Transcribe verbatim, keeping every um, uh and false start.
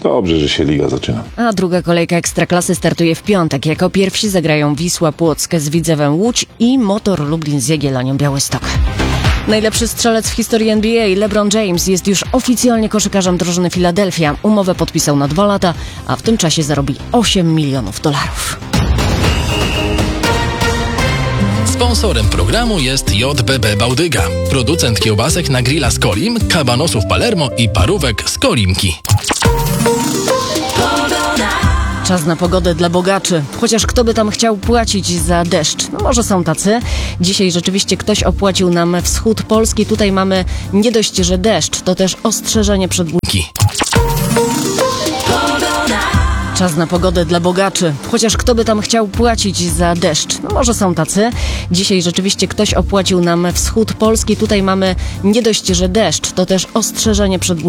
Dobrze, że się liga zaczyna. A druga kolejka Ekstraklasy startuje w piątek. Jako pierwsi zagrają Wisła Płock z Widzewem Łódź i Motor Lublin z Jagiellonią Białystok. Najlepszy strzelec w historii N B A LeBron James jest już oficjalnie koszykarzem drużyny Philadelphia. Umowę podpisał na dwa lata, a w tym czasie zarobi osiem milionów dolarów. Sponsorem programu jest J B B Bałdyga, producent kiełbasek na grilla z Kolim, kabanosów Palermo i parówek z Kolimki. Czas na pogodę dla bogaczy. Chociaż kto by tam chciał płacić za deszcz? No może są tacy. Dzisiaj rzeczywiście ktoś opłacił nam wschód Polski. Tutaj mamy nie dość, że deszcz, to też ostrzeżenie przed burami. Czas na pogodę dla bogaczy. Chociaż kto by tam chciał płacić za deszcz? No może są tacy. Dzisiaj rzeczywiście ktoś opłacił nam wschód Polski. Tutaj mamy nie dość, że deszcz, to też ostrzeżenie przed burami.